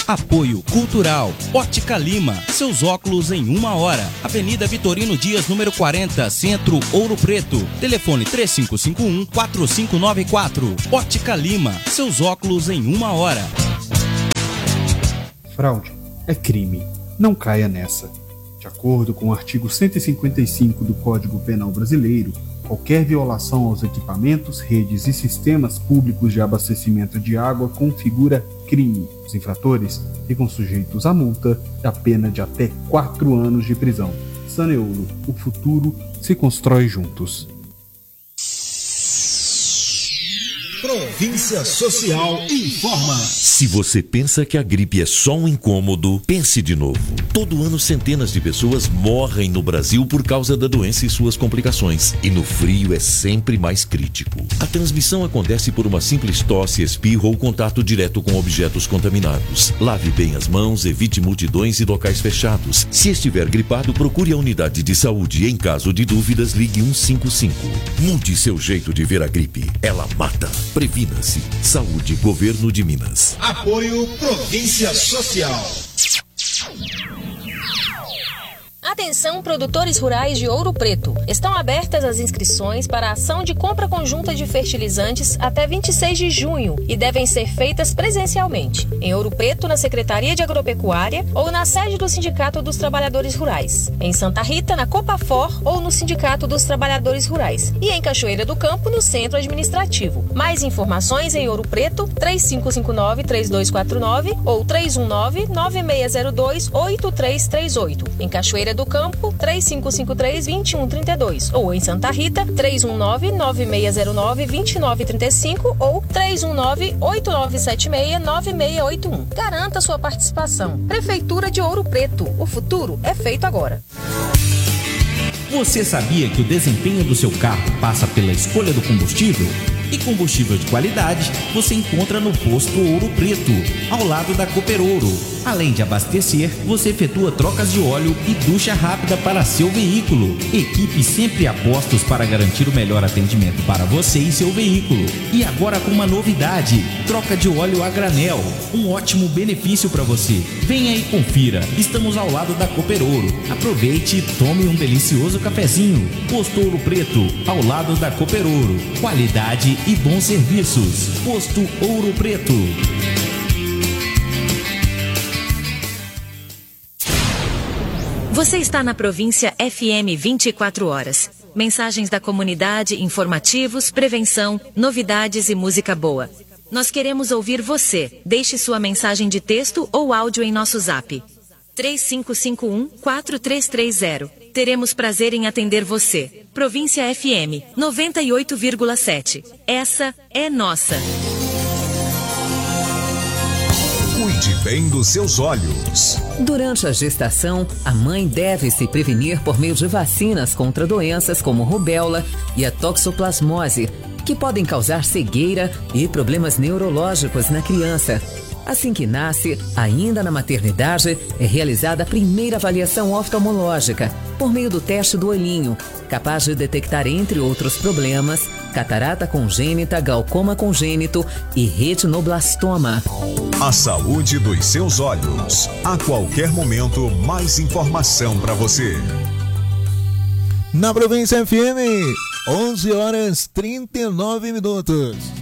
Apoio Cultural. Ótica Lima. Seus óculos em 1 hora. Avenida Vitorino Dias, número 40, Centro, Ouro Preto. Telefone 3551-4594. Ótica Lima. Seus óculos em 1 hora. Fraude é crime. Não caia nessa. De acordo com o artigo 155 do Código Penal Brasileiro, qualquer violação aos equipamentos, redes e sistemas públicos de abastecimento de água configura crime. Os infratores ficam sujeitos à multa e à pena de até 4 anos de prisão. Saneouro, o futuro se constrói juntos. Província Social informa. Se você pensa que a gripe é só um incômodo, pense de novo. Todo ano centenas de pessoas morrem no Brasil por causa da doença e suas complicações. E no frio é sempre mais crítico. A transmissão acontece por uma simples tosse, espirro ou contato direto com objetos contaminados. Lave bem as mãos, evite multidões e locais fechados. Se estiver gripado, procure a unidade de saúde e, em caso de dúvidas, ligue 155. Mude seu jeito de ver a gripe. Ela mata. Previna-se. Saúde, Governo de Minas. Apoio Província Social. Atenção, produtores rurais de Ouro Preto. Estão abertas as inscrições para a ação de compra conjunta de fertilizantes até 26 de junho e devem ser feitas presencialmente. Em Ouro Preto, na Secretaria de Agropecuária ou na sede do Sindicato dos Trabalhadores Rurais. Em Santa Rita, na Copafor ou no Sindicato dos Trabalhadores Rurais. E em Cachoeira do Campo, no Centro Administrativo. Mais informações em Ouro Preto, 3559-3249 ou 319-9602-8338. Em Cachoeira do Campo, 3553-2132 ou em Santa Rita, 319-9609-2935 ou 319-8976-9681. Garanta sua participação. Prefeitura de Ouro Preto. O futuro é feito agora. Você sabia que o desempenho do seu carro passa pela escolha do combustível? E combustível de qualidade você encontra no posto Ouro Preto, ao lado da Cooperouro. Além de abastecer, você efetua trocas de óleo e ducha rápida para seu veículo. Equipe sempre a postos para garantir o melhor atendimento para você e seu veículo. E agora com uma novidade, troca de óleo a granel. Um ótimo benefício para você. Venha e confira, estamos ao lado da Cooperouro. Aproveite e tome um delicioso cafezinho. Posto Ouro Preto, ao lado da Cooperouro. Qualidade e bons serviços. Posto Ouro Preto. Você está na Província FM 24 horas. Mensagens da comunidade, informativos, prevenção, novidades e música boa. Nós queremos ouvir você. Deixe sua mensagem de texto ou áudio em nosso zap. 3551-4330. Teremos prazer em atender você. Província FM 98,7. Essa é nossa. Cuide bem dos seus olhos. Durante a gestação, a mãe deve se prevenir por meio de vacinas contra doenças como rubéola e a toxoplasmose, que podem causar cegueira e problemas neurológicos na criança. Assim que nasce, ainda na maternidade, é realizada a primeira avaliação oftalmológica, por meio do teste do olhinho, capaz de detectar, entre outros problemas, catarata congênita, glaucoma congênito e retinoblastoma. A saúde dos seus olhos. A qualquer momento, mais informação para você. Na Província FM, 11 horas 39 minutos.